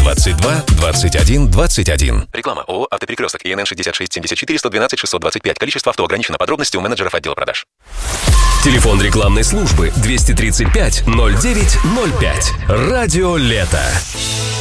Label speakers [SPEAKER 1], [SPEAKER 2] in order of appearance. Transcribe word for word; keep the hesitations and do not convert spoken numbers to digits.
[SPEAKER 1] двадцать два двадцать один двадцать один.
[SPEAKER 2] Реклама. ООО «Автоперекресток». ИНН шестьдесят шесть семьдесят четыре сто двенадцать шестьсот двадцать пять. Количество авто ограничено. Подробности у менеджеров отдела продаж.
[SPEAKER 1] Телефон рекламной службы двести тридцать пять ноль девять ноль пять. Радио «Лето».